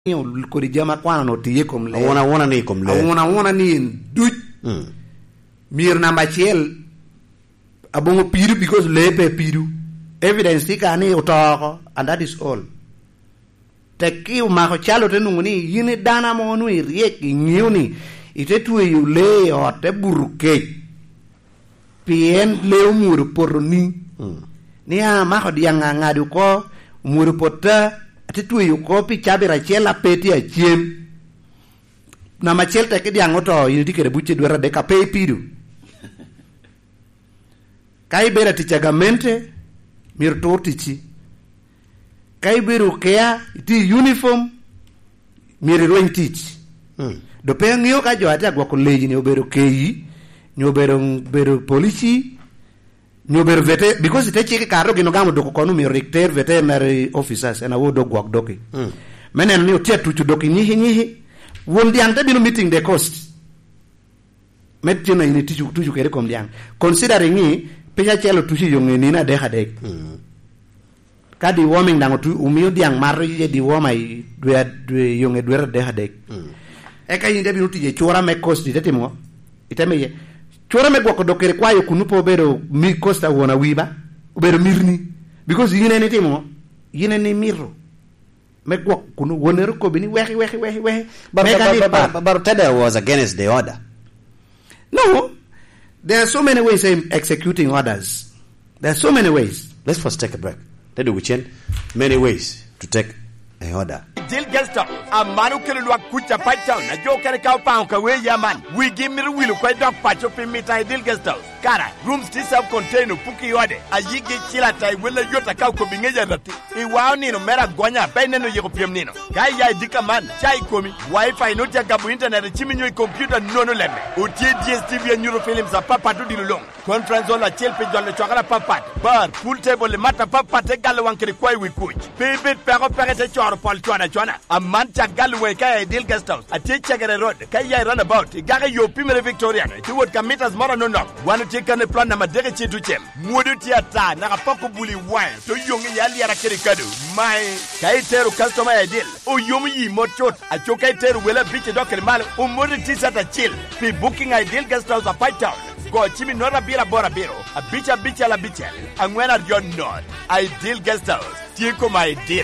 kodi jama kwana no tiye kom le wona ni kom le wona ni duj mir namba chiel abongo piru because lepe piru evidence tika ni utoko and that is all teki umako chalo tenu ni yini dana mo nu riek ngiuni itetu yule o te buruke pien le umur porni ni ama ko dianga ngadu ko umur pota atitu yu ko pi chabira chela peti a chiem na machel te ke diango to yidi kere buche dwara de ka pe piru kai bera tichagamente mir tortici kai beru kea ti uniform mir roin teach do pe ngio ka jo ata gwa college ni oberu kei ni oberu polici ni oberu vete because ite chike karo gino gamo do ko no mir rector veterinary officers and awodo gwa doki menen ni otia tuchu doki nyihi wondi ante bino meeting the cost metina ini tuchu kere kom diang considering ni penya chelo tuchi yongeni na deha dek kadi warming dango tu umio diang maro je di womai dwe yonge dwera deha dek e ka yinde bino tije chora me cost tetimo iteme ye chora me goko dokere kwayo kunupo bero mi costa wona wiba bero mirni because yine ne timo yine ne miro me goko kunu wonero ko bini wehi but Ted was against the order. No, there are so many ways of executing orders. There are so many ways. Let's first take a break. Then we change many ways to take an order. Deal Gesta, a manu kelua kucha paitown, a joker cow pound away yaman. We give me will quite dog patch up in mita Deal Gesta. Cara, rooms this self container puki ode. A yigi chilata will a yota cow coming in rati. Iwani mera guanya, peneno European nino. Gaya dika man, chai komi, Wi-Fi no jagabu internet, chiminu computer no lemme. Uti DSTV and Eurofilms are papa to the long. Conference on a chill page on the chocolate papa. Bar, pool table, the matter papa, take galawan kwai we coach. Baby, pero perete chor polchwana. A man Galway Kaya Deal Guest House, a teacher get a road, Kaya runabout, Gaga yo Pimere Victorian, who would commit as more no. One to take on a plan of Maderici to Chem, Mudutiata, Narapoko Bully wine, so young Yalia Kirikadu, my Kaiteru customer deal, O Yumi Mochot, a Chokaiteru will a bitch dock and mal, O Muditi at a chill, be booking a Deal Guest House a Pite Town. Go Chimi Nora Bira Borabiro, a bitch a la bitch, and when are you not? I Deal Guest House, Tico my deal.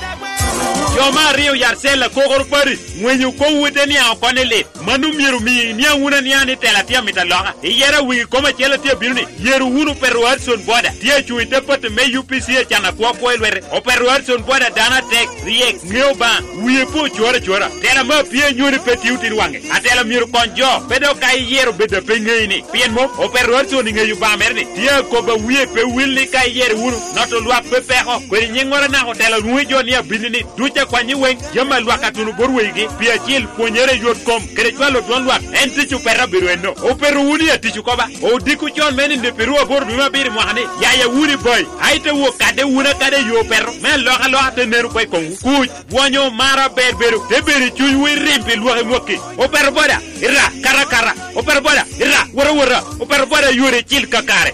Yo Mario Yarcella Kogor Pari, when you go with any alconele, Manu Mirumi, Nia Unaniani Telatia Mitaloga, Yera will come at Yelatia Buni, Yeru Peruarson Border, Tia to interpret the May UPC Chanaqua Poilware, or Peruarson Border Dana Tech, Rex, Nilba, we put Chora, tell them up here, you repeat in one. I tell them your conjo, Pedokai Yer, better Pingini, Pienmo, or Peruarson in a Ubamerni, Tia Coba, we will Lika Yer, not to Luak Pepejo, when Yingorana Hotel, Luigi near Bini, Ducha Kwaniweng, Yamal Wakatunu Borwigi, Piachil, Ponyere Yotcom, Kerechualo Donwak, and Tichu Perabirueno, O Peruni at Tichukoba, O Dikuchon men in the Peru Borduma Bir Mohane, Yaya Woody Boy, Aita Wokade Wunakade Yo Perro, Man Lohala de Neruquecon, Kuch, Wanyo Mara Berberu, Deberi Chui Rimpi Luamoki, O Perboda, Ira, Karakara, O Perboda, Ira, Wara, O Perboda Yuri Chil Kakare.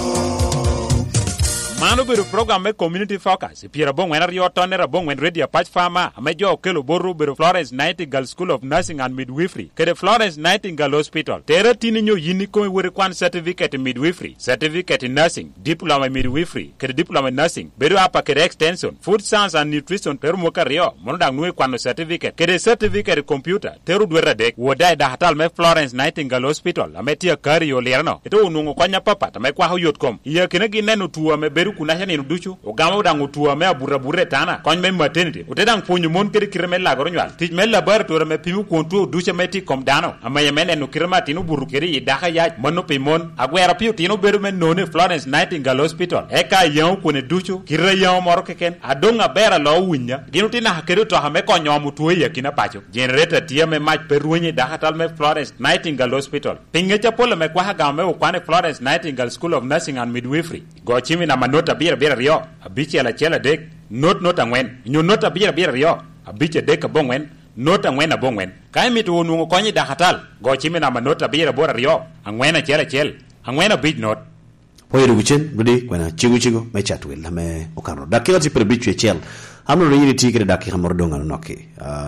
Manu biru program me community focus. Pira bong when you turn a bong when ready a patch farmer. A major kelo boru biru Florence Nightingale School of Nursing and Midwifery. Kede Florence Nightingale Hospital. Tera tininyo yiniko wirikwan certificate in midwifery, certificate in nursing, diploma in midwifery, kede diploma in nursing. Biru apa kede extension, food science and nutrition teru moka rio. Monodang nui kwano certificate. Kede certificate computer teru dwera dek. Wodai da hatal me Florence Nightingale Hospital. Ametia kari yo lerno. Ito unungo kwanya papa. Tamekwa huyotkom. Iya kinegi nenu tuwa me beru kuna hani nduchu ogama udangu tuwa me abura tana kon me maternity utedang punyu mon kiri kireme la goronwal tij me laboratory me pimu kontu duche meti kom dano amaye men enu kirema tinu buru kiri idaka ya mano pimon agwera piu tinu beru men none Florence Nightingale Hospital eka yaw kone duchu kirra yaw moro keken adonga bera lo winya ginu tina hakeru to hame konyo mutuwe yakina pacho generator tia me mach peruenye dahatal me Florence Nightingale Hospital pinge chapole me kwa hagame ukwane Florence Nightingale School of Nursing and Midwifery go chimi na manota bira rio abiche la chela dek not angwen nyu nota bira rio abiche dek bongwen nota angwen na bongwen kai mitu nungo konyi dahatal go chimi na manota bira rio angwen chela angwen big not Poiru Guchen, Budi, when a chigu, my chat will, me Okano. Dakil per bichu chel. amno yiri tiki dakika mordonga noki